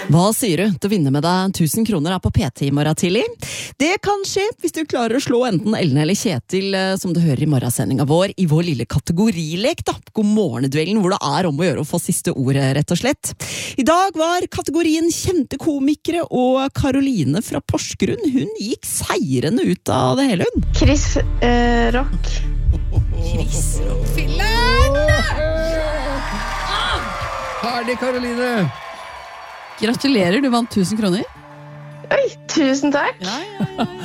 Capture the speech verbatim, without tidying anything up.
Hva sier du til å vinne med deg tusen kroner er på P T i morgen tidlig? Det kan skje hvis du klarer å slå enten Ellen eller Kjetil, som du hører i morgensendinga vår, i vår lille kategorilek, da. God morgenduellen, hvor det er om å gjøre å få siste ordet, rett og slett. I dag var kategorien kjente komikere, og Karoline fra Porsgrunn, hun gikk seirende ut av det hele, hun. Chris eh, Rock. Chris Rock-fillen! Herlig, Karoline! Gratulerer, du vant tusen kroner. Oi, tusen takk. Ja, ja, ja.